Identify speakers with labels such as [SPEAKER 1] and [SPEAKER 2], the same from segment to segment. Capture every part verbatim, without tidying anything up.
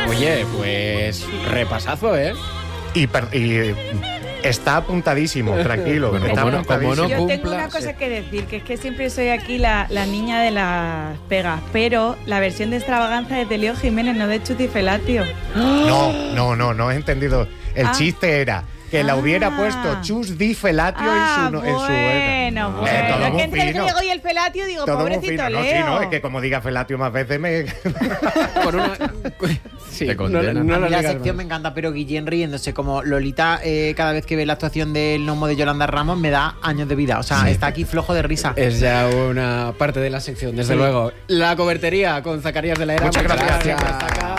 [SPEAKER 1] Oye, pues repasazo, ¿eh?
[SPEAKER 2] Y, per, y está apuntadísimo, tranquilo.
[SPEAKER 3] Bueno,
[SPEAKER 2] está
[SPEAKER 3] como no-
[SPEAKER 2] apuntadísimo.
[SPEAKER 3] como no
[SPEAKER 4] Yo tengo
[SPEAKER 3] cumpla,
[SPEAKER 4] una cosa
[SPEAKER 3] sí.
[SPEAKER 4] que decir, que es que siempre soy aquí la, la niña de las pegas, pero la versión de Extravaganza es de Leo Jiménez, no de Chuti Felatio.
[SPEAKER 2] No, no, no, no he entendido. El
[SPEAKER 4] Ah.
[SPEAKER 2] chiste era que la hubiera
[SPEAKER 4] Ah.
[SPEAKER 2] puesto Chus Di Felatio
[SPEAKER 4] Ah,
[SPEAKER 2] en su... en su
[SPEAKER 4] bueno, bueno.
[SPEAKER 2] Eh, todo
[SPEAKER 4] Es
[SPEAKER 2] muy
[SPEAKER 4] que entre el
[SPEAKER 2] fino.
[SPEAKER 4] griego y el Felatio digo,
[SPEAKER 2] Todo muy
[SPEAKER 4] pobrecito
[SPEAKER 2] fino. No,
[SPEAKER 4] Leo.
[SPEAKER 2] sí, no, es que como diga Felatio más veces me...
[SPEAKER 1] Con una... Sí,
[SPEAKER 3] Te
[SPEAKER 1] no,
[SPEAKER 3] condenan.
[SPEAKER 1] no
[SPEAKER 5] a
[SPEAKER 1] lo
[SPEAKER 5] mí la
[SPEAKER 1] digas
[SPEAKER 5] sección
[SPEAKER 1] más.
[SPEAKER 5] me encanta, pero Guillén riéndose como Lolita, eh, cada vez que ve la actuación del gnomo de Yolanda Ramos me da años de vida. O sea, está aquí flojo de risa.
[SPEAKER 1] Es ya una parte de la sección, desde
[SPEAKER 5] Sí.
[SPEAKER 1] luego. La cobertería con Zacarías de la Era.
[SPEAKER 2] Muchas gracias.
[SPEAKER 1] Zaca.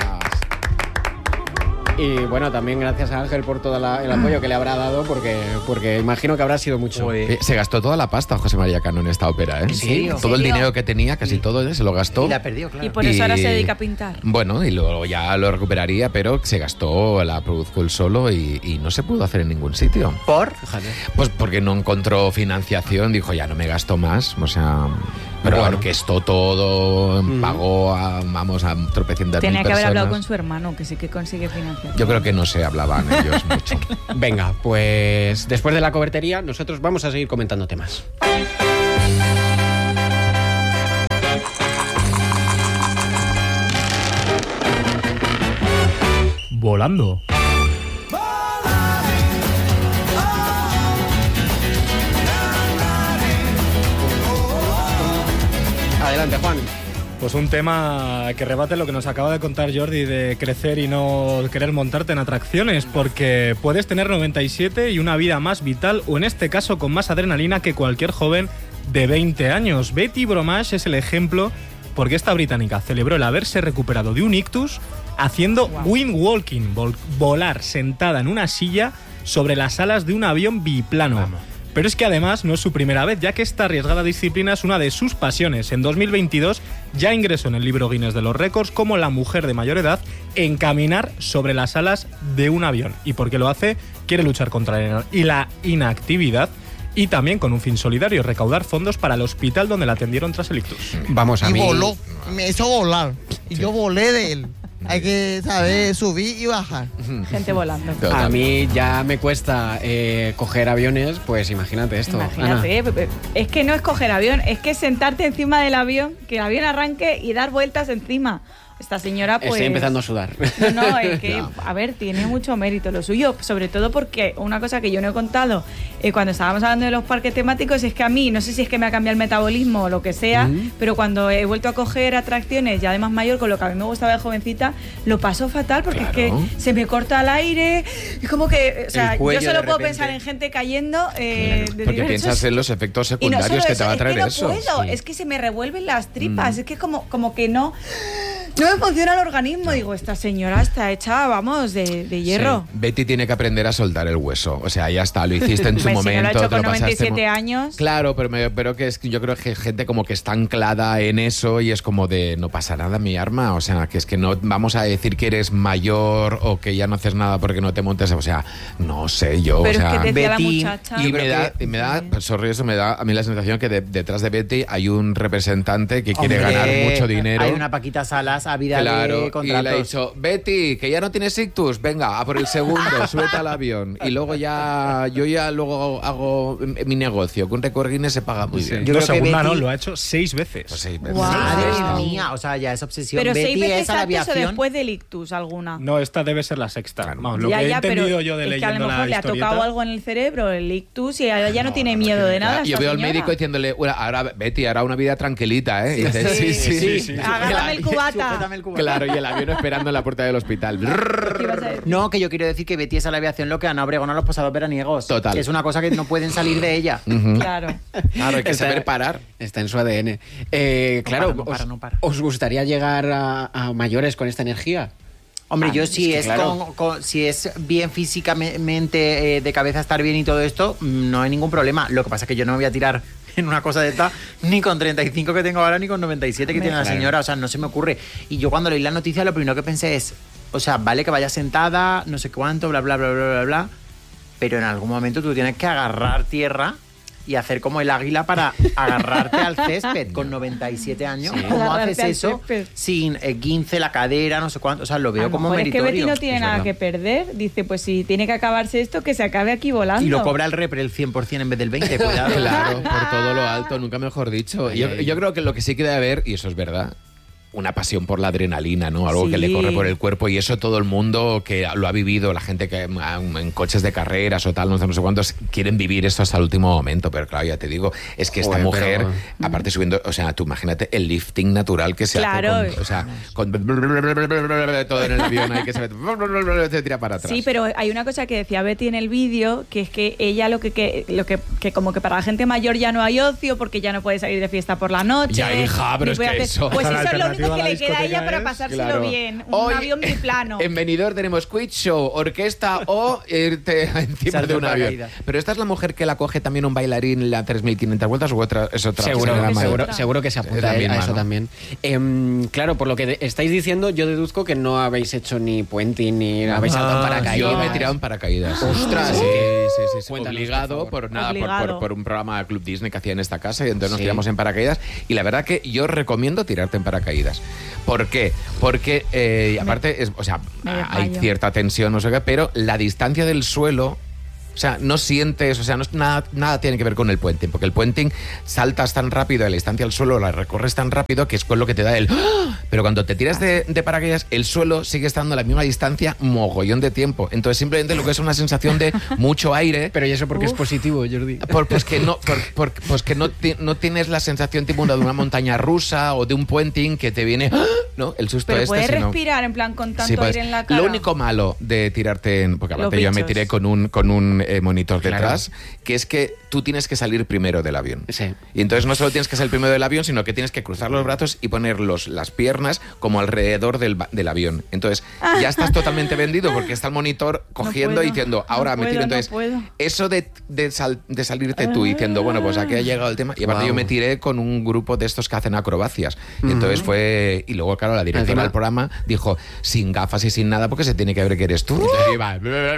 [SPEAKER 1] Y bueno, también gracias a Ángel por todo la- el apoyo que le habrá dado, porque, porque imagino que habrá sido mucho.
[SPEAKER 3] Eh, Se gastó toda la pasta José María Cano en esta ópera, ¿eh?
[SPEAKER 5] ¿En serio?
[SPEAKER 3] Todo el
[SPEAKER 4] ¿En serio?
[SPEAKER 3] dinero que tenía, casi todo, ¿eh? Se lo gastó.
[SPEAKER 5] Y la perdió, claro.
[SPEAKER 4] Y por eso ahora
[SPEAKER 3] Y-
[SPEAKER 4] se dedica a pintar.
[SPEAKER 3] Bueno, y luego ya lo recuperaría, pero se gastó, la produjo él solo y, y no se pudo hacer en ningún sitio.
[SPEAKER 5] ¿Por?
[SPEAKER 3] Pues porque no encontró financiación, dijo ya no me gasto más, o sea, pero
[SPEAKER 1] Bueno.
[SPEAKER 3] orquestó todo,
[SPEAKER 1] Mm.
[SPEAKER 3] pagó a, vamos, a tropecientas
[SPEAKER 4] Tenía
[SPEAKER 3] mil
[SPEAKER 4] que haber
[SPEAKER 3] personas.
[SPEAKER 4] hablado con su hermano, que sí que consigue financiación.
[SPEAKER 3] Yo creo que no se hablaban ellos mucho.
[SPEAKER 1] Venga, pues después de la cobertería, nosotros vamos a seguir comentando temas.
[SPEAKER 6] Volando.
[SPEAKER 1] Adelante, Juan.
[SPEAKER 6] Pues un tema que rebate lo que nos acaba de contar Jordi de crecer y no querer montarte en atracciones, porque puedes tener noventa y siete y una vida más vital, o en este caso con más adrenalina que cualquier joven de veinte años. Betty Bromage es el ejemplo, porque esta británica celebró el haberse recuperado de un ictus haciendo wind walking, vol- volar sentada en una silla sobre las alas de un avión biplano. Pero es que además no es su primera vez, ya que esta arriesgada disciplina es una de sus pasiones. En dos mil veintidós ya ingresó en el libro Guinness de los récords como la mujer de mayor edad en caminar sobre las alas de un avión. ¿Y por qué lo hace? Quiere luchar contra la- y la inactividad y también con un fin solidario, recaudar fondos para el hospital donde la atendieron tras el ictus.
[SPEAKER 1] Vamos a
[SPEAKER 7] Y
[SPEAKER 1] mí.
[SPEAKER 7] voló, me hizo volar. Y yo volé de él. Hay que saber subir y bajar.
[SPEAKER 4] Gente volando.
[SPEAKER 1] A mí ya me cuesta eh, coger aviones, pues imagínate esto.
[SPEAKER 4] Imagínate,
[SPEAKER 1] Ana.
[SPEAKER 4] eh, es que no es coger avión, es que sentarte encima del avión, que el avión arranque y dar vueltas encima. Esta señora, pues...
[SPEAKER 1] Estoy empezando a sudar.
[SPEAKER 4] No, no, es que, a ver, tiene mucho mérito lo suyo, sobre todo porque una cosa que yo no he contado eh, cuando estábamos hablando de los parques temáticos es que a mí, no sé si es que me ha cambiado el metabolismo o lo que sea,
[SPEAKER 1] Mm.
[SPEAKER 4] pero cuando he vuelto a coger atracciones, ya además mayor, con lo que a mí me gustaba de jovencita, lo paso fatal porque
[SPEAKER 3] Claro.
[SPEAKER 4] es que se me corta el aire, y como que, o sea,
[SPEAKER 5] El
[SPEAKER 4] yo
[SPEAKER 5] cuello
[SPEAKER 4] solo
[SPEAKER 5] de
[SPEAKER 4] puedo
[SPEAKER 5] repente.
[SPEAKER 4] pensar en gente cayendo eh, de
[SPEAKER 3] Porque
[SPEAKER 4] diversos-
[SPEAKER 3] piensas en los efectos
[SPEAKER 4] y no
[SPEAKER 3] secundarios
[SPEAKER 4] solo
[SPEAKER 3] que
[SPEAKER 4] eso,
[SPEAKER 3] te va a
[SPEAKER 4] es
[SPEAKER 3] traer
[SPEAKER 4] que no
[SPEAKER 3] eso.
[SPEAKER 4] puedo,
[SPEAKER 3] Sí.
[SPEAKER 4] es que se me revuelven las tripas, es que como, como que no, no me funciona el organismo. Digo, esta señora está hecha, vamos, de, de hierro.
[SPEAKER 3] Sí. Betty tiene que aprender a soltar el hueso. O sea, ya está, lo hiciste en su
[SPEAKER 4] Hombre, si no lo
[SPEAKER 3] momento.
[SPEAKER 4] ha hecho
[SPEAKER 3] te lo
[SPEAKER 4] con noventa y
[SPEAKER 3] pasaste
[SPEAKER 4] siete
[SPEAKER 3] mo-
[SPEAKER 4] años.
[SPEAKER 3] Claro, pero, me- pero que es que yo creo que gente como que está anclada en eso y es como de no pasa nada, mi arma. O sea, que es que no vamos a decir que eres mayor o que ya no haces nada porque no te montes. O sea, no sé yo.
[SPEAKER 4] Pero
[SPEAKER 3] o sea,
[SPEAKER 4] es que decía
[SPEAKER 5] Betty,
[SPEAKER 4] la muchacha.
[SPEAKER 3] y
[SPEAKER 5] Yo
[SPEAKER 3] me
[SPEAKER 5] creo
[SPEAKER 3] da,
[SPEAKER 5] que-
[SPEAKER 3] y me da, sorry, eso me da a mí la sensación que de- detrás de Betty hay un representante que quiere
[SPEAKER 5] Hombre,
[SPEAKER 3] ganar mucho dinero.
[SPEAKER 5] Hay una Paquita Salas a vida
[SPEAKER 3] Claro,
[SPEAKER 5] de
[SPEAKER 3] y le ha
[SPEAKER 5] contratos.
[SPEAKER 3] dicho, Betty, que ya no tienes ictus, venga, a por el segundo, súbete al avión. Y luego ya, yo ya luego hago mi negocio, que un récord Guinness se paga muy bien.
[SPEAKER 5] Yo
[SPEAKER 6] no,
[SPEAKER 5] creo que
[SPEAKER 6] segunda
[SPEAKER 5] Betty-
[SPEAKER 6] no, lo ha hecho seis veces.
[SPEAKER 3] Pues sí,
[SPEAKER 4] Guau.
[SPEAKER 5] Madre
[SPEAKER 4] Wow.
[SPEAKER 5] mía, o sea, ya es obsesión.
[SPEAKER 4] Pero seis
[SPEAKER 5] Betty
[SPEAKER 4] veces
[SPEAKER 5] es a la
[SPEAKER 4] antes o
[SPEAKER 5] aviación.
[SPEAKER 4] después del ictus alguna.
[SPEAKER 6] No, esta debe ser la sexta.
[SPEAKER 3] Claro.
[SPEAKER 6] Vamos, lo
[SPEAKER 4] ya,
[SPEAKER 6] que he
[SPEAKER 4] ya, pero
[SPEAKER 6] entendido yo de
[SPEAKER 4] es que a
[SPEAKER 6] leyendo
[SPEAKER 4] lo mejor
[SPEAKER 6] la
[SPEAKER 4] le ha
[SPEAKER 6] historieta.
[SPEAKER 4] tocado algo en el cerebro, el ictus, y ahora ya no, tiene miedo de nada.
[SPEAKER 3] Yo
[SPEAKER 4] esta
[SPEAKER 3] veo al
[SPEAKER 4] señora.
[SPEAKER 3] médico diciéndole, "Bueno, ahora Betty, ahora una vida tranquilita, ¿eh?" Y dice, sí, sí,
[SPEAKER 6] sí, sí.
[SPEAKER 4] Agárrame el cubata.
[SPEAKER 5] Sujétame el cubata.
[SPEAKER 3] Claro, y el avión esperando en la puerta del hospital.
[SPEAKER 4] ¿Qué ibas a decir?
[SPEAKER 5] No, que yo quiero decir que Betty es a la aviación lo que Ana Obregón a los pasados veraniegos.
[SPEAKER 3] Total.
[SPEAKER 5] Es una cosa que no pueden salir de ella.
[SPEAKER 4] Claro.
[SPEAKER 3] Claro, hay que
[SPEAKER 1] Está-
[SPEAKER 3] saber parar.
[SPEAKER 1] Está en su A D N. Eh, claro,
[SPEAKER 5] para, no para,
[SPEAKER 1] os,
[SPEAKER 5] no para.
[SPEAKER 1] ¿os gustaría llegar a, a mayores con esta energía?
[SPEAKER 5] Hombre,
[SPEAKER 1] Ah,
[SPEAKER 5] yo
[SPEAKER 1] es
[SPEAKER 5] si
[SPEAKER 1] que
[SPEAKER 5] es,
[SPEAKER 1] claro.
[SPEAKER 5] con- con- si es bien físicamente, eh, de cabeza estar bien y todo esto, mm, no hay ningún problema. Lo que pasa es que yo no me voy a tirar en una cosa de esta ni con treinta y cinco que tengo ahora ni con noventa y siete que tiene la
[SPEAKER 1] Claro.
[SPEAKER 5] señora. O sea, no se me ocurre. Y yo cuando leí la noticia lo primero que pensé es, o sea, vale que vaya sentada, no sé cuánto, bla, bla, bla, bla, bla, bla, pero en algún momento tú tienes que agarrar tierra y hacer como el águila para agarrarte al césped con noventa y siete años.
[SPEAKER 4] Sí.
[SPEAKER 5] ¿Cómo
[SPEAKER 4] Agarrarte
[SPEAKER 5] haces
[SPEAKER 4] al
[SPEAKER 5] eso
[SPEAKER 4] césped.
[SPEAKER 5] sin eh, quince, la cadera, no sé cuánto? O sea, lo veo
[SPEAKER 4] A lo
[SPEAKER 5] como
[SPEAKER 4] mejor
[SPEAKER 5] meritorio.
[SPEAKER 4] Es que Betty no tiene
[SPEAKER 3] Es
[SPEAKER 4] nada
[SPEAKER 3] verdad.
[SPEAKER 4] que perder. Dice, pues si tiene que acabarse esto, que se acabe aquí volando.
[SPEAKER 5] Y lo cobra el repre el cien por ciento en vez del veinte por ciento. Cuidado.
[SPEAKER 3] Claro, por todo lo alto, nunca mejor dicho. Yo, yo creo que lo que sí que debe haber, y eso es verdad, una pasión por la adrenalina, ¿no? Algo
[SPEAKER 4] Sí.
[SPEAKER 3] que le corre por el cuerpo y eso todo el mundo que lo ha vivido, la gente que en coches de carreras o tal, no sé, no sé cuántos, quieren vivir esto hasta el último momento, pero claro, ya te digo, es que esta
[SPEAKER 1] Joder,
[SPEAKER 3] mujer,
[SPEAKER 1] pero-
[SPEAKER 3] aparte subiendo, o sea, tú imagínate el lifting natural que se
[SPEAKER 4] Claro.
[SPEAKER 3] hace con, o sea, con todo en el avión ahí que se, se tira para atrás.
[SPEAKER 4] Sí, pero hay una cosa que decía Betty en el vídeo, que es que ella lo que, que lo que, que como que para la gente mayor ya no hay ocio porque ya no puede salir de fiesta por la noche.
[SPEAKER 3] Ya, hija, pero
[SPEAKER 4] ni
[SPEAKER 3] es
[SPEAKER 4] puede
[SPEAKER 3] que
[SPEAKER 4] hacer-
[SPEAKER 3] eso-
[SPEAKER 4] Pues
[SPEAKER 6] La
[SPEAKER 4] eso es lo
[SPEAKER 6] alternativa
[SPEAKER 4] único
[SPEAKER 6] a
[SPEAKER 4] que
[SPEAKER 6] la
[SPEAKER 4] le queda a ella
[SPEAKER 6] discoteca
[SPEAKER 4] para
[SPEAKER 6] es-
[SPEAKER 4] pasárselo
[SPEAKER 3] Claro.
[SPEAKER 4] bien. Un
[SPEAKER 3] Hoy,
[SPEAKER 4] avión biplano.
[SPEAKER 3] En Benidorm tenemos quiz show, orquesta o irte encima
[SPEAKER 5] Salto
[SPEAKER 3] de un
[SPEAKER 5] en
[SPEAKER 3] avión.
[SPEAKER 5] paracaídas.
[SPEAKER 3] Pero esta es la mujer que la coge también un bailarín y le da tres mil quinientas vueltas o otra, es otra.
[SPEAKER 1] Seguro,
[SPEAKER 3] es la madre.
[SPEAKER 1] seguro, seguro que se
[SPEAKER 3] Es
[SPEAKER 1] apunta
[SPEAKER 3] la
[SPEAKER 1] a,
[SPEAKER 3] misma,
[SPEAKER 1] a eso
[SPEAKER 3] ¿no?
[SPEAKER 1] también. Em, claro, por lo que de- estáis diciendo, yo deduzco que no habéis hecho ni puenting ni habéis saltado en paracaídas.
[SPEAKER 3] Yo me he tirado en paracaídas.
[SPEAKER 1] Ostras,
[SPEAKER 3] sí,
[SPEAKER 1] sí.
[SPEAKER 3] sí, sí, sí.
[SPEAKER 1] Cuéntanos,
[SPEAKER 3] Obligado
[SPEAKER 1] por favor.
[SPEAKER 3] por nada, por,
[SPEAKER 4] Obligado.
[SPEAKER 3] por- por un programa de Club Disney que hacía en esta casa y entonces nos
[SPEAKER 1] Sí.
[SPEAKER 3] tiramos en paracaídas y la verdad que yo recomiendo tirarte en paracaídas. ¿Por qué? Porque eh, aparte es, o sea,
[SPEAKER 4] Me
[SPEAKER 3] hay
[SPEAKER 4] desmayo.
[SPEAKER 3] cierta tensión, no sé qué, pero la distancia del suelo. O sea, no sientes, o sea, no, es- nada, nada tiene que ver con el puenting, porque el puenting saltas tan rápido de la distancia al suelo, la recorres tan rápido que es con lo que te da el... ¡Ah! Pero cuando te tiras de, de paracaídas, el suelo sigue estando a la misma distancia mogollón de tiempo. Entonces simplemente lo que es una sensación de mucho aire...
[SPEAKER 1] Pero ¿y eso porque es positivo, Jordi?
[SPEAKER 3] Por- pues que no, por- por- pues que no, ti- no tienes la sensación tipo de una montaña rusa o de un puenting que te viene, ¡ah! ¿no? El susto
[SPEAKER 4] Pero
[SPEAKER 3] este.
[SPEAKER 4] puedes
[SPEAKER 3] sino-
[SPEAKER 4] respirar en plan con tanto
[SPEAKER 3] Sí, pues,
[SPEAKER 4] aire en la cara.
[SPEAKER 3] Lo único malo de tirarte en. Porque
[SPEAKER 4] Los
[SPEAKER 3] aparte yo me
[SPEAKER 4] bichos.
[SPEAKER 3] tiré con un, con un eh, monitor
[SPEAKER 1] Claro.
[SPEAKER 3] detrás, que es que tú tienes que salir primero del avión.
[SPEAKER 1] Sí.
[SPEAKER 3] Y entonces no solo tienes que salir primero del avión, sino que tienes que cruzar los brazos y poner los, las piernas como alrededor del, ba- del avión. Entonces ya estás totalmente vendido porque está el monitor cogiendo
[SPEAKER 4] puedo,
[SPEAKER 3] y diciendo,
[SPEAKER 4] no
[SPEAKER 3] ahora me tiro.
[SPEAKER 4] puedo, no
[SPEAKER 3] Entonces,
[SPEAKER 4] puedo.
[SPEAKER 3] eso de, de, sal- de salirte tú diciendo, bueno, pues aquí ha llegado el tema. Y aparte
[SPEAKER 1] Wow.
[SPEAKER 3] yo me tiré con un grupo de estos que hacen acrobacias. Y entonces fue. Y luego, claro, la directora
[SPEAKER 1] Encima-
[SPEAKER 3] del programa dijo, sin gafas y sin nada, porque se tiene que ver que eres tú. Entonces iba,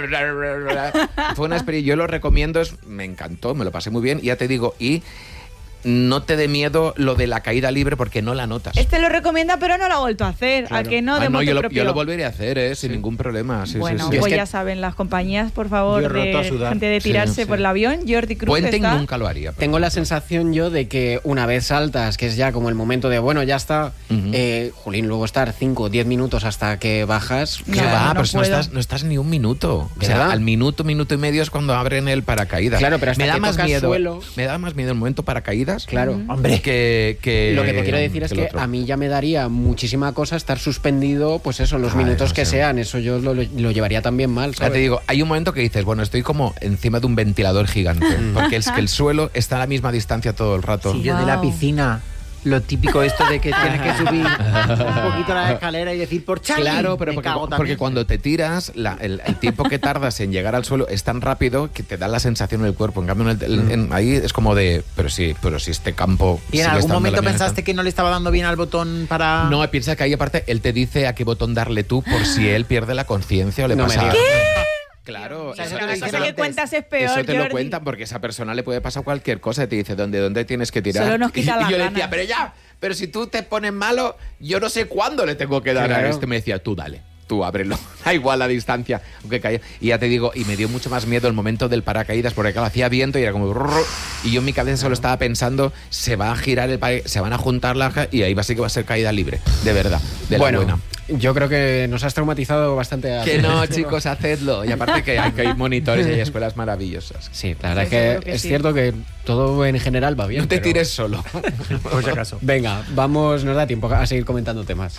[SPEAKER 3] fue una experiencia, yo lo recomiendo, es, me encantó, me lo pasé muy bien. Y ya te digo, y no te dé miedo lo de la caída libre porque no la notas.
[SPEAKER 4] Este lo recomienda, pero no lo ha vuelto a hacer. ¿A que no?
[SPEAKER 3] Ah,
[SPEAKER 4] De
[SPEAKER 3] no,
[SPEAKER 4] motu
[SPEAKER 3] yo, lo,
[SPEAKER 4] propio.
[SPEAKER 3] yo lo volveré a hacer, ¿eh? Sin ningún problema. Sí,
[SPEAKER 4] Bueno,
[SPEAKER 3] sí, sí.
[SPEAKER 4] pues
[SPEAKER 1] Es que-
[SPEAKER 4] ya saben, las compañías, por favor,
[SPEAKER 5] Yo he roto a
[SPEAKER 4] de
[SPEAKER 5] sudar.
[SPEAKER 4] gente de tirarse
[SPEAKER 3] Sí, sí.
[SPEAKER 4] por el avión. Jordi Cruz
[SPEAKER 3] Puenting
[SPEAKER 4] está.
[SPEAKER 3] nunca lo haría. pero-
[SPEAKER 1] Tengo la sensación yo de que una vez saltas, que es ya como el momento de, bueno, ya está,
[SPEAKER 3] Ujú.
[SPEAKER 1] eh, Julín, luego estar cinco o diez minutos hasta que bajas.
[SPEAKER 3] ¿Qué
[SPEAKER 4] No,
[SPEAKER 3] va?
[SPEAKER 4] no
[SPEAKER 3] pero si no
[SPEAKER 4] puedo.
[SPEAKER 3] estás, no estás ni un minuto. O sea,
[SPEAKER 1] ¿Verdad?
[SPEAKER 3] al minuto, minuto y medio es cuando abren el paracaídas.
[SPEAKER 1] Claro, pero hasta
[SPEAKER 3] me da
[SPEAKER 1] que
[SPEAKER 3] más
[SPEAKER 1] tocas
[SPEAKER 3] miedo.
[SPEAKER 1] suelo-
[SPEAKER 3] Me da más miedo el momento paracaídas.
[SPEAKER 1] Claro.
[SPEAKER 3] Hombre, que, que
[SPEAKER 1] Lo que te quiero decir es
[SPEAKER 3] el
[SPEAKER 1] que
[SPEAKER 3] otro.
[SPEAKER 1] a mí ya me daría muchísima cosa estar suspendido, pues eso, los
[SPEAKER 3] Ah,
[SPEAKER 1] minutos
[SPEAKER 3] eso
[SPEAKER 1] que
[SPEAKER 3] sí.
[SPEAKER 1] sean. Eso yo lo, lo llevaría también mal,
[SPEAKER 3] Ya
[SPEAKER 1] ¿sabes?
[SPEAKER 3] te digo, hay un momento que dices, bueno, estoy como encima de un ventilador gigante. Porque es que el suelo está a la misma distancia todo el rato.
[SPEAKER 5] Sí, yo de la
[SPEAKER 4] Wow.
[SPEAKER 5] piscina. Lo típico esto de que tienes que subir un poquito la escalera y decir por Charlie.
[SPEAKER 3] Claro, pero
[SPEAKER 5] Me
[SPEAKER 3] porque,
[SPEAKER 5] cago
[SPEAKER 3] porque
[SPEAKER 5] también.
[SPEAKER 3] cuando te tiras, la- el, el tiempo que tardas en llegar al suelo es tan rápido que te da la sensación en el cuerpo. En cambio, en el- en- ahí es como de, pero sí, pero si este campo.
[SPEAKER 5] ¿Y en
[SPEAKER 3] sigue
[SPEAKER 5] algún
[SPEAKER 3] estando
[SPEAKER 5] momento
[SPEAKER 3] la misma
[SPEAKER 5] pensaste
[SPEAKER 3] distancia.
[SPEAKER 5] que no le estaba dando bien al botón para...?
[SPEAKER 3] No, piensa que ahí aparte él te dice a qué botón darle tú por si él pierde la conciencia o le
[SPEAKER 1] No me
[SPEAKER 3] pasa
[SPEAKER 1] digas.
[SPEAKER 3] algo. Claro,
[SPEAKER 5] O sea,
[SPEAKER 3] eso,
[SPEAKER 5] eso te lo
[SPEAKER 3] eso
[SPEAKER 5] dicen
[SPEAKER 3] te lo-
[SPEAKER 4] que cuentas es peor,
[SPEAKER 3] eso te lo
[SPEAKER 4] Jordi.
[SPEAKER 3] cuentan porque a esa persona le puede pasar cualquier cosa y te dice dónde, dónde tienes que tirar.
[SPEAKER 4] Solo nos quita
[SPEAKER 3] y
[SPEAKER 4] las
[SPEAKER 3] yo le
[SPEAKER 4] ganas.
[SPEAKER 3] decía, pero ya, pero si tú te pones malo, yo no sé cuándo le tengo que dar
[SPEAKER 1] Claro.
[SPEAKER 3] a este. Me decía, tú dale. Tú ábrelo, da igual la distancia, aunque caiga. Y ya te digo, y me dio mucho más miedo el momento del paracaídas, porque claro, hacía viento y era como... rrr, y yo en mi cabeza solo estaba pensando, se va a girar el paracaídas, se van a juntar la... Y ahí va a ser que va a ser caída libre, de verdad, de
[SPEAKER 1] bueno,
[SPEAKER 3] la buena.
[SPEAKER 1] yo creo que nos has traumatizado bastante. a-
[SPEAKER 3] Que no, chicos, hacedlo. Y aparte que hay, que hay monitores y hay escuelas maravillosas.
[SPEAKER 1] Sí, la verdad
[SPEAKER 4] Sí,
[SPEAKER 1] es
[SPEAKER 4] seguro
[SPEAKER 1] que,
[SPEAKER 4] que
[SPEAKER 1] es
[SPEAKER 4] sí.
[SPEAKER 1] cierto que todo en general va bien.
[SPEAKER 3] No te
[SPEAKER 1] pero-
[SPEAKER 3] tires solo.
[SPEAKER 6] Por si acaso.
[SPEAKER 1] Venga, vamos, nos da tiempo a seguir comentando temas.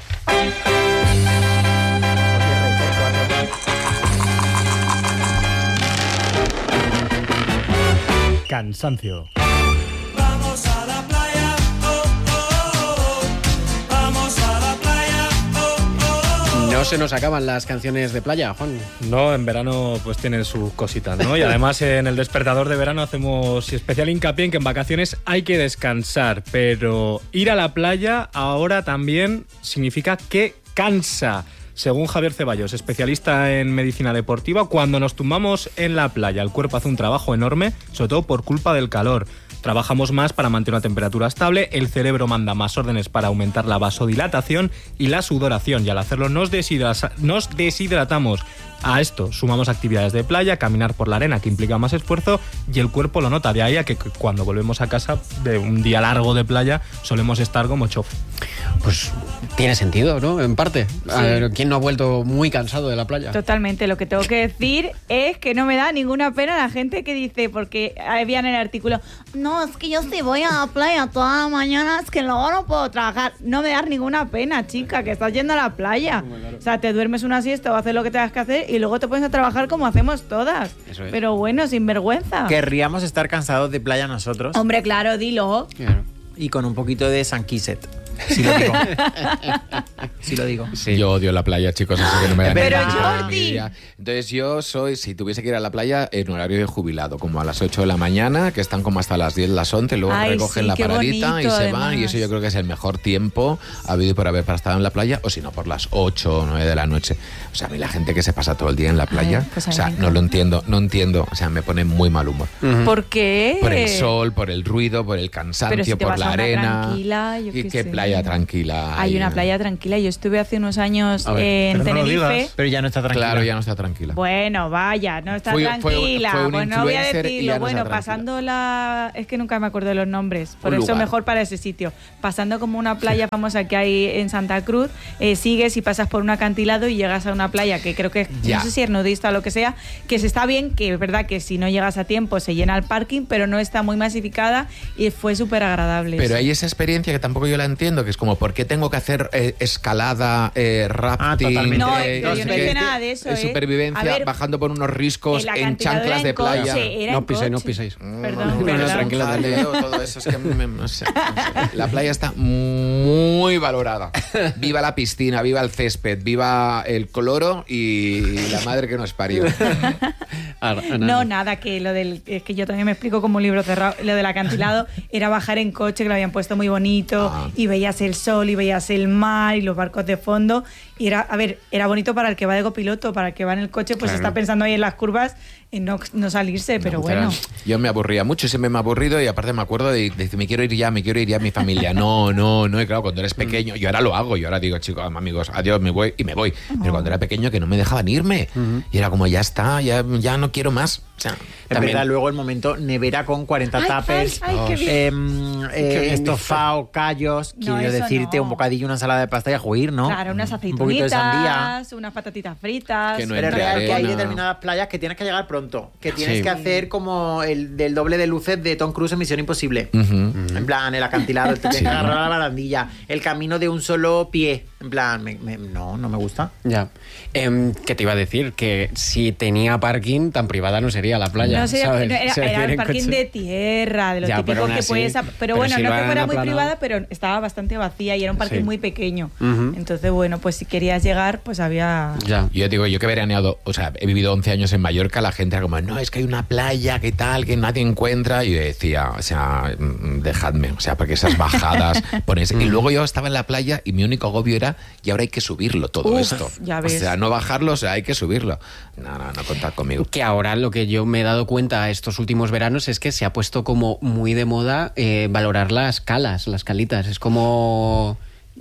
[SPEAKER 6] Cansancio.
[SPEAKER 8] Vamos a la playa, oh, oh, oh, oh. Vamos a la playa, oh, oh, oh.
[SPEAKER 1] No se nos acaban las canciones de playa, Juan.
[SPEAKER 6] No, en verano pues tienen sus cositas, ¿no? Y además en el despertador de verano hacemos especial hincapié en que en vacaciones hay que descansar, pero ir a la playa ahora también significa que cansa. Según Javier Ceballos, especialista en medicina deportiva, cuando nos tumbamos en la playa, el cuerpo hace un trabajo enorme, sobre todo por culpa del calor. Trabajamos más para mantener una temperatura estable, el cerebro manda más órdenes para aumentar la vasodilatación y la sudoración, y al hacerlo nos, deshidra- nos deshidratamos. A esto sumamos actividades de playa, caminar por la arena, que implica más esfuerzo, y el cuerpo lo nota. De ahí a que cuando volvemos a casa de un día largo de playa solemos estar como chof.
[SPEAKER 1] Pues tiene sentido, ¿no? En parte. A
[SPEAKER 4] Sí.
[SPEAKER 1] ver, ¿quién no ha vuelto muy cansado de la playa?
[SPEAKER 4] Totalmente, lo que tengo que decir es que no me da ninguna pena la gente que dice, porque había en el artículo, no, es que yo si voy a la playa toda la mañana, es que luego no puedo trabajar. No me da ninguna pena, chica, que estás yendo a la playa. O sea, te duermes una siesta o haces lo que tengas que hacer y luego te pones a trabajar como hacemos todas.
[SPEAKER 1] Eso es.
[SPEAKER 4] Pero bueno, sin vergüenza.
[SPEAKER 5] Querríamos estar cansados de playa nosotros
[SPEAKER 4] Hombre, claro, dilo.
[SPEAKER 1] Claro.
[SPEAKER 5] y con un poquito de Sanquiset. Sí lo digo. Sí lo digo.
[SPEAKER 1] Sí.
[SPEAKER 3] Yo odio la playa, chicos, así que no me da
[SPEAKER 4] Pero,
[SPEAKER 3] ninguna
[SPEAKER 4] Jordi.
[SPEAKER 3] envidia. Entonces yo soy, si tuviese que ir a la playa, en horario de jubilado, como a las ocho de la mañana, que están como hasta las diez, las once, luego
[SPEAKER 4] Ay,
[SPEAKER 3] recogen
[SPEAKER 4] sí,
[SPEAKER 3] la
[SPEAKER 4] qué
[SPEAKER 3] paradita
[SPEAKER 4] bonito,
[SPEAKER 3] y se
[SPEAKER 4] además.
[SPEAKER 3] van, y eso yo creo que es el mejor tiempo habido y por haber para estar en la playa, o si no, por las ocho o nueve de la noche. O sea, a mí la gente que se pasa todo el día en la playa,
[SPEAKER 4] Ay, pues a
[SPEAKER 3] o
[SPEAKER 4] mí
[SPEAKER 3] sea,
[SPEAKER 4] me
[SPEAKER 3] no
[SPEAKER 4] encanta.
[SPEAKER 3] lo entiendo, no entiendo, o sea, me pone muy mal humor.
[SPEAKER 4] ¿Por qué?
[SPEAKER 3] Por el sol, por el ruido, por el cansancio,
[SPEAKER 4] Pero si te
[SPEAKER 3] por
[SPEAKER 4] vas
[SPEAKER 3] la
[SPEAKER 4] a una
[SPEAKER 3] arena.
[SPEAKER 4] tranquila, yo
[SPEAKER 3] ¿Y
[SPEAKER 4] qué
[SPEAKER 3] qué
[SPEAKER 4] sé.
[SPEAKER 3] playa tranquila?
[SPEAKER 4] Hay
[SPEAKER 3] hay?
[SPEAKER 4] una playa tranquila. Yo estuve hace unos años
[SPEAKER 1] A ver,
[SPEAKER 4] en
[SPEAKER 6] pero no lo
[SPEAKER 4] Tenerife.
[SPEAKER 6] digas.
[SPEAKER 5] Pero ya no está tranquila.
[SPEAKER 3] Claro, ya no está tranquila.
[SPEAKER 4] Bueno, vaya, no está
[SPEAKER 3] Fue- fue-
[SPEAKER 4] tranquila.
[SPEAKER 3] fue un
[SPEAKER 4] Pues no voy a
[SPEAKER 3] influencer y
[SPEAKER 4] decirlo.
[SPEAKER 3] ya no
[SPEAKER 4] Bueno,
[SPEAKER 3] está tranquila.
[SPEAKER 4] pasando la... Es que nunca me acuerdo de los nombres. Por
[SPEAKER 3] Un
[SPEAKER 4] eso
[SPEAKER 3] lugar.
[SPEAKER 4] mejor para ese sitio. Pasando como una playa famosa que hay en Santa Cruz, eh, sigues y pasas por un acantilado y llegas a una playa que creo que,
[SPEAKER 3] Ya.
[SPEAKER 4] no sé si es nudista o lo que sea, que se está bien, que es verdad que si no llegas a tiempo se llena el parking, pero no está muy masificada y fue súper agradable.
[SPEAKER 3] Pero
[SPEAKER 4] sí.
[SPEAKER 3] hay esa experiencia que tampoco yo la entiendo, que es como, ¿por qué tengo que hacer eh, escalada, eh, rafting?
[SPEAKER 5] totalmente.
[SPEAKER 4] No,
[SPEAKER 3] eh,
[SPEAKER 4] pero
[SPEAKER 3] no
[SPEAKER 4] yo
[SPEAKER 3] sé
[SPEAKER 4] no hice
[SPEAKER 3] qué,
[SPEAKER 4] nada de eso,
[SPEAKER 3] eh,
[SPEAKER 4] ¿eh?
[SPEAKER 3] supervivencia,
[SPEAKER 4] A ver,
[SPEAKER 3] bajando por unos riscos
[SPEAKER 4] el
[SPEAKER 3] en
[SPEAKER 4] acantilado
[SPEAKER 3] chanclas
[SPEAKER 4] era
[SPEAKER 3] de
[SPEAKER 4] en
[SPEAKER 3] playa.
[SPEAKER 4] coche, era
[SPEAKER 1] No
[SPEAKER 4] en
[SPEAKER 1] piséis, no
[SPEAKER 4] coche.
[SPEAKER 1] piséis.
[SPEAKER 4] Perdón,
[SPEAKER 3] No,
[SPEAKER 4] perdón.
[SPEAKER 3] no, tranquila, jaleo, todo eso es que me- no sé, no sé. La playa está muy valorada. Viva la piscina, viva el césped, viva el cloro y la madre que nos parió.
[SPEAKER 1] Ah, ah,
[SPEAKER 4] No, nada, que lo del. Es que yo también me explico como un libro cerrado. Lo del acantilado era bajar en coche, que lo habían puesto muy bonito,
[SPEAKER 3] Ah.
[SPEAKER 4] y veías el sol, y veías el mar, y los barcos de fondo. Y era, a ver, era bonito para el que va de copiloto, para el que va en el coche, pues
[SPEAKER 1] Claro.
[SPEAKER 4] está pensando ahí en las curvas, en no, no salirse, pero
[SPEAKER 3] No,
[SPEAKER 4] bueno.
[SPEAKER 3] Yo me aburría mucho, siempre me he aburrido y aparte me acuerdo de de decir, me quiero ir ya, me quiero ir ya a mi familia. No, no, no. Y claro, cuando eres pequeño, yo ahora lo hago, yo ahora digo, chicos, amigos, adiós, me voy y me voy. Pero cuando era pequeño que no me dejaban irme. Y era como, ya está, ya, ya no quiero más. O sea,
[SPEAKER 5] Es
[SPEAKER 1] También-
[SPEAKER 5] verdad, luego el momento nevera con cuarenta
[SPEAKER 4] Ay,
[SPEAKER 5] tuppers,
[SPEAKER 4] ay, ay, qué bien.
[SPEAKER 5] em, eh,
[SPEAKER 1] Qué bien
[SPEAKER 5] estofado, callos,
[SPEAKER 4] No,
[SPEAKER 5] quiero
[SPEAKER 4] eso
[SPEAKER 5] decirte,
[SPEAKER 4] no.
[SPEAKER 5] un bocadillo, una ensalada de pasta y a juir, ¿no?
[SPEAKER 4] Claro, unas
[SPEAKER 5] Un poquito de sandía.
[SPEAKER 4] aceitunitas, unas patatitas fritas.
[SPEAKER 3] Que no
[SPEAKER 5] Pero es
[SPEAKER 3] entre
[SPEAKER 5] real que hay
[SPEAKER 3] arena.
[SPEAKER 5] determinadas playas que tienes que llegar pronto, que tienes
[SPEAKER 1] Sí.
[SPEAKER 5] que hacer como el del doble de luces de Tom Cruise en Misión Imposible.
[SPEAKER 3] ujú.
[SPEAKER 5] En plan, el acantilado, te tienes
[SPEAKER 3] Sí.
[SPEAKER 5] que agarrar a la barandilla, el camino de un solo pie. En plan, me- me- no, no me gusta.
[SPEAKER 1] Ya. Em, ¿Qué te iba a decir? Que si tenía parking, tan privada no sería la playa.
[SPEAKER 4] No sé,
[SPEAKER 1] ¿sabes?
[SPEAKER 4] no, era,
[SPEAKER 1] O sea,
[SPEAKER 4] era
[SPEAKER 1] ir
[SPEAKER 4] el
[SPEAKER 1] en
[SPEAKER 4] parking
[SPEAKER 1] coche.
[SPEAKER 4] de tierra, de los
[SPEAKER 1] Ya, pero
[SPEAKER 4] típicos
[SPEAKER 1] aún
[SPEAKER 4] que
[SPEAKER 1] así,
[SPEAKER 4] puedes. Pero,
[SPEAKER 1] pero
[SPEAKER 4] bueno,
[SPEAKER 1] si
[SPEAKER 4] no
[SPEAKER 1] lo
[SPEAKER 4] que
[SPEAKER 1] han
[SPEAKER 4] fuera muy
[SPEAKER 1] aplanado.
[SPEAKER 4] privada, pero estaba bastante vacía y era un parking
[SPEAKER 1] Sí.
[SPEAKER 4] muy pequeño.
[SPEAKER 1] Ujú.
[SPEAKER 4] Entonces, bueno, pues si querías llegar, pues había.
[SPEAKER 1] Ya.
[SPEAKER 3] Yo digo, yo que he veraneado, o sea, he vivido once años en Mallorca, la gente era como, no, es que hay una playa, que tal, que nadie encuentra. Y yo decía, o sea, mm, dejadme, o sea, porque esas bajadas, pones. Y luego yo estaba en la playa y mi único agobio era, y ahora hay que subirlo todo
[SPEAKER 4] Uf,
[SPEAKER 3] esto.
[SPEAKER 4] ya
[SPEAKER 3] O
[SPEAKER 4] ves.
[SPEAKER 3] sea, no bajarlo, o sea, hay que subirlo. No, no, no contad conmigo.
[SPEAKER 1] Que ahora lo que yo me he dado cuenta estos últimos veranos es que se ha puesto como muy de moda eh, valorar las calas, las calitas. Es como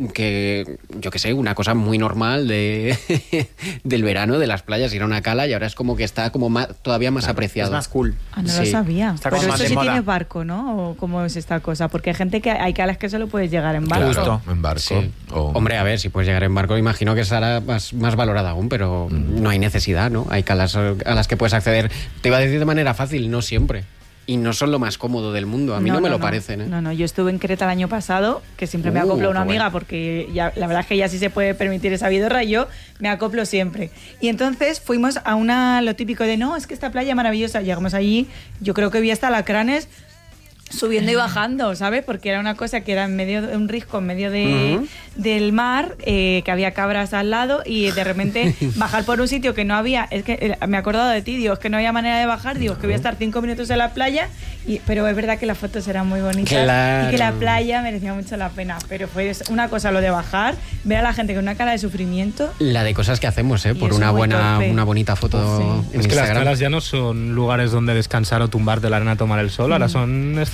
[SPEAKER 1] que, yo qué sé, una cosa muy normal de del verano, de las playas, ir a una cala, y ahora es como que está como más, todavía más apreciado.
[SPEAKER 5] Es más cool.
[SPEAKER 4] Ah, no lo
[SPEAKER 1] Sí.
[SPEAKER 4] sabía.
[SPEAKER 5] Está
[SPEAKER 4] Pero
[SPEAKER 5] como más
[SPEAKER 4] eso
[SPEAKER 5] de
[SPEAKER 4] sí
[SPEAKER 5] moda.
[SPEAKER 4] tienes barco, ¿no? ¿O cómo es esta cosa? Porque hay gente que hay calas que solo puedes llegar en barco.
[SPEAKER 3] Claro, en barco.
[SPEAKER 1] Sí.
[SPEAKER 3] o-
[SPEAKER 1] Hombre, a ver, si puedes llegar en barco, imagino que estará más, más valorada aún, pero no hay necesidad, ¿no? Hay calas a las que puedes acceder. Te iba a decir de manera fácil, no siempre. Y no son lo más cómodo del mundo. A mí no, me lo parecen, ¿eh?
[SPEAKER 4] No, no, yo estuve en Creta el año pasado, que siempre me
[SPEAKER 1] Uh,
[SPEAKER 4] acoplo a una
[SPEAKER 1] qué
[SPEAKER 4] amiga,
[SPEAKER 1] bueno.
[SPEAKER 4] porque ya, la verdad es que ya sí se puede permitir esa vidorra y yo me acoplo siempre. Y entonces fuimos a una, lo típico de, no, es que esta playa maravillosa. Llegamos allí, yo creo que vi hasta alacranes subiendo y bajando, ¿sabes? Porque era una cosa que era en medio de un risco, en medio de,
[SPEAKER 1] Ujú.
[SPEAKER 4] del mar, eh, que había cabras al lado y de repente bajar por un sitio que no había, es que eh, me he acordado de ti, digo, es que no había manera de bajar, digo, es que voy a estar cinco minutos en la playa, y, pero es verdad que las fotos eran muy bonitas
[SPEAKER 1] Claro.
[SPEAKER 4] y que la playa merecía mucho la pena, pero fue una cosa lo de bajar, ver a la gente con una cara de sufrimiento.
[SPEAKER 1] La de cosas que hacemos, ¿eh?
[SPEAKER 4] Y
[SPEAKER 1] Por
[SPEAKER 4] eso
[SPEAKER 1] una
[SPEAKER 4] muy
[SPEAKER 1] buena,
[SPEAKER 4] torpe.
[SPEAKER 1] una bonita foto
[SPEAKER 4] Sí.
[SPEAKER 1] en
[SPEAKER 6] Es que las
[SPEAKER 1] Instagram.
[SPEAKER 6] calas ya no son lugares donde descansar o tumbar de la arena a tomar el sol, ahora son escenarios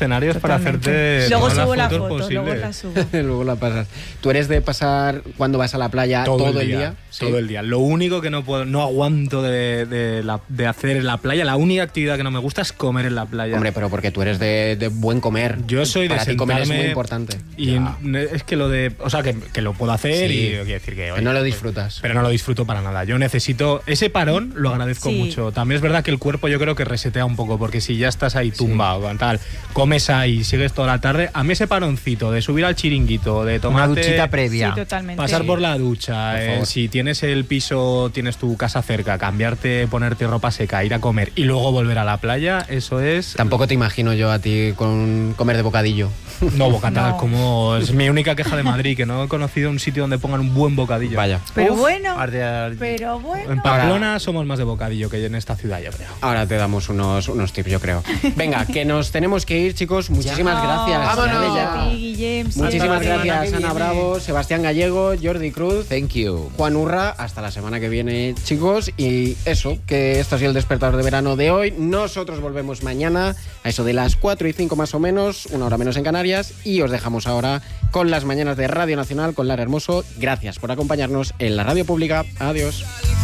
[SPEAKER 6] escenarios para
[SPEAKER 4] Totalmente.
[SPEAKER 6] hacerte
[SPEAKER 4] Luego
[SPEAKER 6] todas las
[SPEAKER 4] subo la
[SPEAKER 6] fotos
[SPEAKER 4] foto, luego
[SPEAKER 6] posibles.
[SPEAKER 4] la subo.
[SPEAKER 1] Luego la pasas. ¿Tú eres de pasar cuando vas a la playa todo, el día? Sí.
[SPEAKER 6] Todo el día. Lo único que no puedo, no aguanto de, de, la- de hacer en la playa, la única actividad que no me gusta es comer en la playa.
[SPEAKER 1] Hombre, pero porque tú eres de, de buen comer.
[SPEAKER 6] Yo soy de
[SPEAKER 1] Para ti comer es
[SPEAKER 6] sentarme
[SPEAKER 1] muy importante.
[SPEAKER 6] Y es que lo de, o sea, que, que lo puedo hacer
[SPEAKER 1] Sí.
[SPEAKER 6] y quiero decir que
[SPEAKER 1] Que
[SPEAKER 6] oye,
[SPEAKER 1] no lo
[SPEAKER 6] pues,
[SPEAKER 1] disfrutas.
[SPEAKER 6] pero no lo disfruto para nada. Yo necesito ese parón, lo agradezco
[SPEAKER 4] Sí.
[SPEAKER 6] mucho. También es verdad que el cuerpo yo creo que resetea un poco, porque si ya estás ahí tumbado, tal, comes ahí y sigues toda la tarde, a mí ese paroncito de subir al chiringuito, de
[SPEAKER 5] Una
[SPEAKER 6] tomarte,
[SPEAKER 5] duchita previa.
[SPEAKER 4] Sí, totalmente.
[SPEAKER 6] pasar
[SPEAKER 5] Sí.
[SPEAKER 6] por la ducha,
[SPEAKER 1] Por
[SPEAKER 6] eh,
[SPEAKER 1] favor.
[SPEAKER 6] si tienes el piso, tienes tu casa cerca, cambiarte, ponerte ropa seca, ir a comer y luego volver a la playa, eso es
[SPEAKER 1] Tampoco te imagino yo a ti con comer de bocadillo.
[SPEAKER 6] no bocata,
[SPEAKER 4] No.
[SPEAKER 6] como es mi única queja de Madrid, que no he conocido un sitio donde pongan un buen bocadillo.
[SPEAKER 1] Vaya.
[SPEAKER 4] Pero
[SPEAKER 5] Uf,
[SPEAKER 4] bueno,
[SPEAKER 5] arde, arde.
[SPEAKER 4] pero bueno.
[SPEAKER 6] En Pamplona somos más de bocadillo que en esta ciudad, yo creo.
[SPEAKER 1] Ahora te damos unos, unos tips, yo creo. Venga, que nos tenemos que ir, chicos. Muchísimas
[SPEAKER 4] No,
[SPEAKER 1] gracias.
[SPEAKER 5] Vámonos.
[SPEAKER 1] Ya,
[SPEAKER 4] a
[SPEAKER 1] ya.
[SPEAKER 4] ti, Guillem, sí.
[SPEAKER 1] Muchísimas
[SPEAKER 5] Hasta la semana
[SPEAKER 1] gracias,
[SPEAKER 5] que
[SPEAKER 1] Ana
[SPEAKER 5] viene.
[SPEAKER 1] Bravo, Sebastián Gallego, Jordi Cruz,
[SPEAKER 3] Thank you.
[SPEAKER 1] Juan Urra. Hasta la semana que viene, chicos. Y eso, que esto ha sido el despertador de verano de hoy. Nosotros volvemos mañana a eso de las cuatro y cinco más o menos, una hora menos en Canarias. Y os dejamos ahora con las mañanas de Radio Nacional con Lara Hermoso. Gracias por acompañarnos en la radio pública. Adiós.